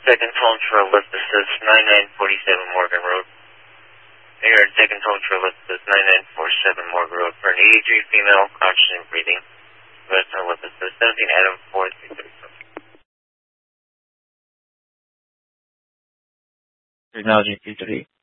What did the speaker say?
Second phone for ellipsis 9947 Morgan Road. Here, second phone for ellipsis 9947 Morgan Road for an 83 female, conscious and breathing. Rest on ellipsis 17 Adam 4337. Acknowledging 338.